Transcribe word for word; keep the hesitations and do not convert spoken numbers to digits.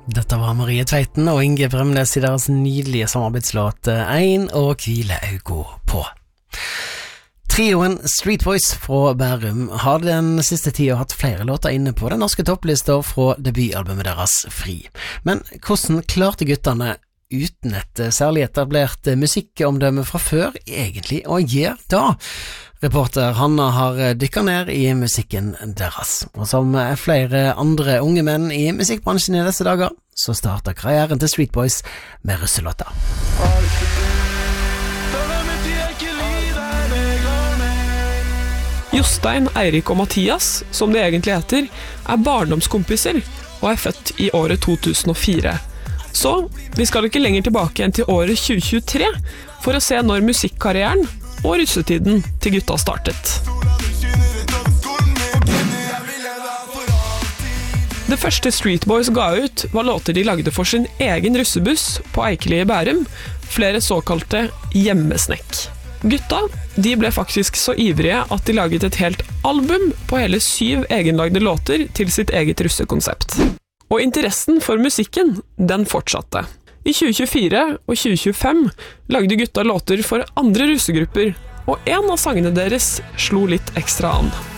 Dette var Marie Tveiten og Inge Bremnes i deres nydelige samarbeidslåt Ein og hvile augo på. Trioen Street Boys fra Bærum har den siste tiden hatt flere låter inne på den norske topplista fra debutalbumet deres Fri. Men hvordan klarte guttene uten et særlig etablert musikkomdømme fra før egentlig å gjøre da? Reporter Hanna har dykket ned i musikken deres, og som flere andre unge menn i musikkbransjen i disse dager, så starter karrieren til Street Boys med russelåta. Jostein, Eirik og Mathias, som de egentlig heter, er barndomskompiser og er født i året to tusen og fire. Så vi skal ikke lenger tilbake enn til året tjue tjuetre for å se når musikkarrieren og russetiden til gutta startet. Det første Street Boys ga ut var låter de lagde for sin egen russebuss på Eikeli i Bærum, flere såkalte hjemmesnekk. Gutta, de ble faktisk så ivrige at de laget et helt album på hele syv egenlagde låter til sitt eget russekonsept. Og interessen for musikken, den fortsatte. I tjue tjuefire og tjue tjuefem lagde gutta låter for andre russegrupper, og en av sangene deres slo litt ekstra an.